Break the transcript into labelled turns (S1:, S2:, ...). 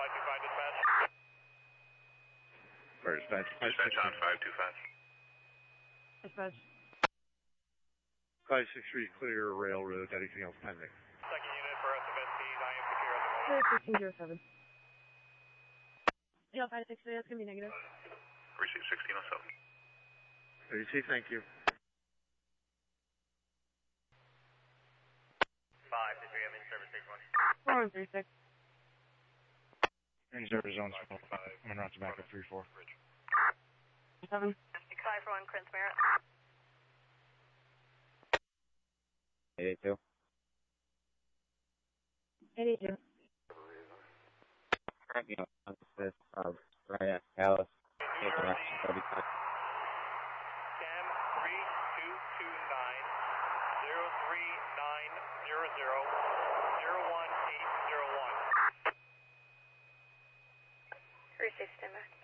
S1: 525 dispatch.
S2: Where is that?
S3: Dispatch on 525.
S4: Dispatch.
S2: 563 clear railroad. Anything else pending?
S1: Second unit for SFSPs. I am secure at the moment.
S4: 1607. Yeah, 563, that's going to be negative.
S3: Receive 1607.
S2: AC, thank you.
S1: 523, I'm in service station 1.
S4: 4136.
S2: In service zone 5. I'm en route to back up 3-4.
S4: 7.
S5: 5 for 1, Prince Merritt.
S6: 882.
S4: 882.
S6: Currently on emphasis of right at Dallas. Take direction 35.
S1: Cam 3229 03900 01801.
S5: Receive standby.